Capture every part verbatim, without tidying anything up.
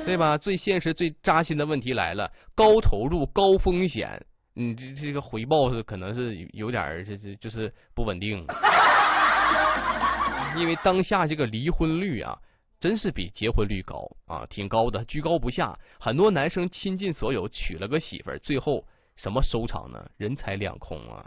对吧？最现实、最扎心的问题来了：高投入、高风险，你这这个回报是可能是有点儿这这就是不稳定。因为当下这个离婚率啊，真是比结婚率高啊，挺高的，居高不下。很多男生倾尽所有娶了个媳妇儿，最后什么收场呢？人财两空啊，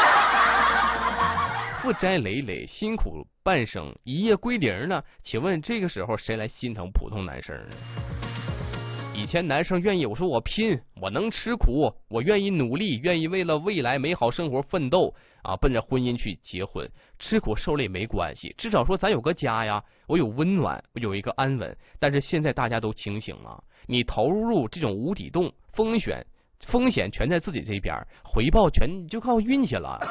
负债累累，辛苦半生，一夜归零呢？请问这个时候谁来心疼普通男生呢？以前男生愿意，我说我拼，我能吃苦，我愿意努力，愿意为了未来美好生活奋斗啊，奔着婚姻去结婚，吃苦受累没关系，至少说咱有个家呀，我有温暖，我有一个安稳。但是现在大家都清醒了，你投入这种无底洞，风险风险全在自己这边，回报全就靠运气了。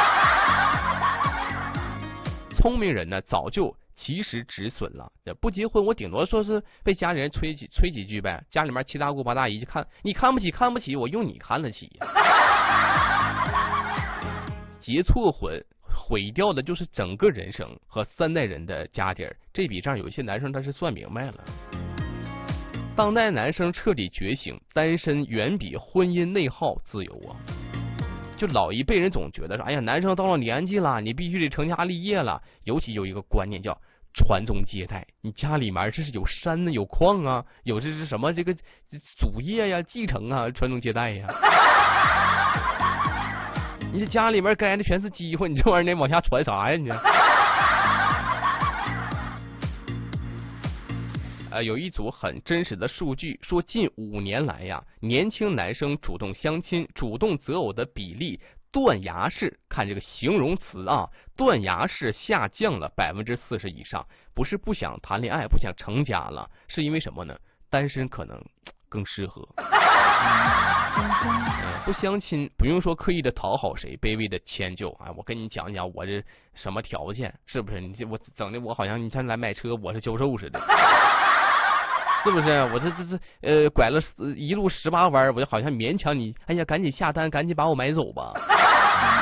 聪明人呢，早就及时止损了。不结婚，我顶多说是被家里人催几催几句呗。家里面七大姑八大姨就看你看不起看不起，我用你看得起。结错婚，毁掉的就是整个人生和三代人的家底儿。这笔账有一些男生他是算明白了。当代男生彻底觉醒，单身远比婚姻内耗自由啊。就老一辈人总觉得说，哎呀，男生到了年纪了，你必须得成家立业了。尤其有一个观念叫传宗接代，你家里面这是有山呢，有矿啊，有这是什么这个祖业呀、继承啊，传宗接代呀。你这家里面该的全是机会，你这玩意儿得往下传啥呀你？呃，有一组很真实的数据说，近五年来呀，年轻男生主动相亲、主动择偶的比例断崖式，看这个形容词啊，断崖式下降了百分之四十以上。不是不想谈恋爱、不想成家了，是因为什么呢？单身可能更适合。不相亲，不用说刻意的讨好谁，卑微的迁就啊！我跟你讲讲我这什么条件，是不是？你这我整的我好像你像来买车，我是销售似的。是不是？我这这这呃，拐了一路十八弯，我就好像勉强你。哎呀，赶紧下单，赶紧把我买走吧。